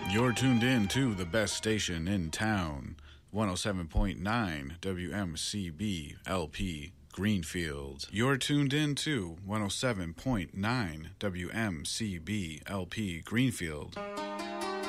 You're tuned in to the best station in town, 107.9 WMCB LP Greenfield. You're tuned in to 107.9 WMCB LP Greenfield.